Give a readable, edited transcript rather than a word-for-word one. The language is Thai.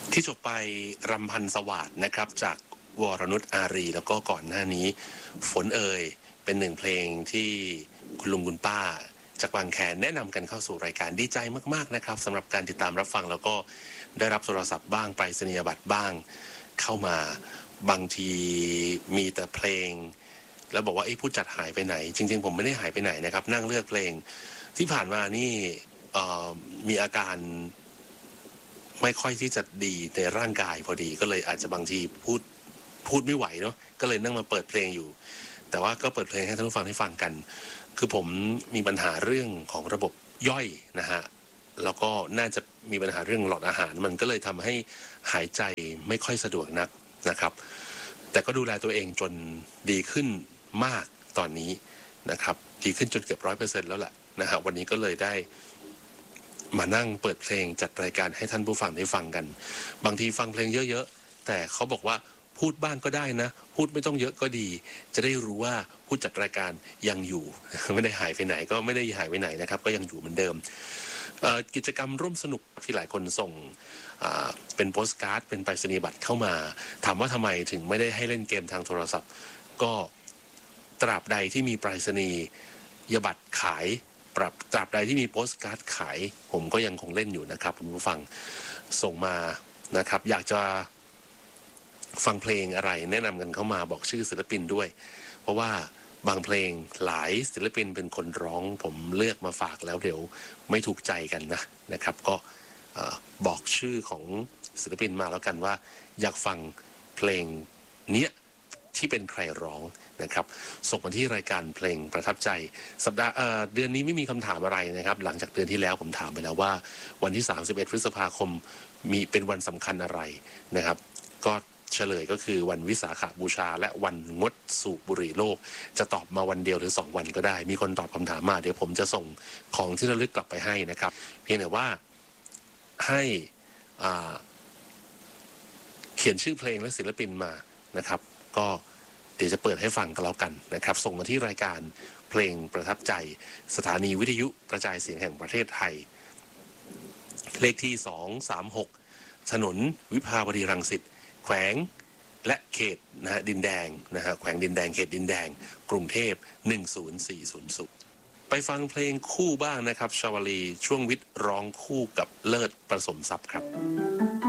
ที่จบไปรำพันสวัสดนะครับจากวรนุชอารีแล้วก็ก่อนหน้านี้ฝนเอ่ยเป็นหนึ่งเพลงที่คุณลุงคุณป้าจากบางแคแนะนำกันเข้าสู่รายการดีใจมากๆนะครับสำหรับการติดตามรับฟังแล้วก็ได้รับโทรศัพท์บ้างไปรษณียบัตรบ้างเข้ามาบางทีมีแต่เพลงแล้วบอกว่าผู้จัดหายไปไหนจริงๆผมไม่ได้หายไปไหนนะครับนั่งเลือกเพลงที่ผ่านมานี่มีอาการไม่ค่อยที่จะดีในร่างกายพอดีก็เลยอาจจะบางทีพูดไม่ไหวเนาะก็เลยนั่งมาเปิดเพลงอยู่แต่ว่าก็เปิดเพลงให้ท่านผู้ฟังได้ฟังกันคือผมมีปัญหาเรื่องของระบบย่อยนะฮะแล้วก็น่าจะมีปัญหาเรื่องหลอดอาหารมันก็เลยทำให้หายใจไม่ค่อยสะดวกนักนะครับแต่ก็ดูแลตัวเองจนดีขึ้นมากตอนนี้นะครับดีขึ้นจนเกือบ100%แล้วแหละนะฮะวันนี้ก็เลยได้มานั่งเปิดเพลงจัดรายการให้ท่านผู้ฟังได้ฟังกันบางทีฟังเพลงเยอะๆแต่เขาบอกว่าพูดบ้างก็ได้นะพูดไม่ต้องเยอะก็ดีจะได้รู้ว่าผู้จัดรายการยังอยู่ไม่ได้หายไปไหนก็ไม่ได้หายไปไหนนะครับก็ยังอยู่เหมือนเดิมกิจกรรมร่วมสนุกที่หลายคนส่งเป็นโปสการ์ดเป็นไปรษณียบัตรเข้ามาถามว่าทำไมถึงไม่ได้ให้เล่นเกมทางโทรศัพท์ก็ตราบใดที่มีไปรษณียบัตรขายตราบใดที่มีโปสการ์ดขายผมก็ยังคงเล่นอยู่นะครับคุณผู้ฟังส่งมานะครับอยากจะฟังเพลงอะไรแนะนำกันเข้ามาบอกชื่อศิลปินด้วยเพราะว่าบางเพลงหลายศิลปินเป็นคนร้องผมเลือกมาฝากแล้วเดี๋ยวไม่ถูกใจกันนะครับก็บอกชื่อของศิลปินมาแล้วกันว่าอยากฟังเพลงเนี้ยที่เป็นใครร้องนะครับส่งมาที่รายการเพลงประทับใจสัปดาห์เดือนนี้ไม่มีคำถามอะไรนะครับหลังจากเดือนที่แล้วผมถามไปแล้วว่าวันที่31พฤษภาคมมีเป็นวันสำคัญอะไรนะครับก็เฉลยก็คือวันวิสาขบูชาและวันงดสูบบุหรี่โลกจะตอบมาวันเดียวหรือ2วันก็ได้มีคนตอบคำถามมาเดี๋ยวผมจะส่งของที่ระลึกกลับไปให้นะครับเพียงแต่ว่าให้เขียนชื่อเพลงและศิลปินมานะครับก็เดี๋ยวจะเปิดให้ฟังกันแล้วกันนะครับส่งมาที่รายการเพลงประทับใจสถานีวิทยุกระจายเสียงแห่งประเทศไทยเลขที่236ถนนวิภาวดีรังสิตแขวงและเขตนะฮะดินแดงนะฮะแขวงดินแดงเขตดินแดงกรุงเทพ10400ไปฟังเพลงคู่บ้างนะครับชาวลีช่วงวิทย์ร้องคู่กับเลิศประสมทรัพย์ครับ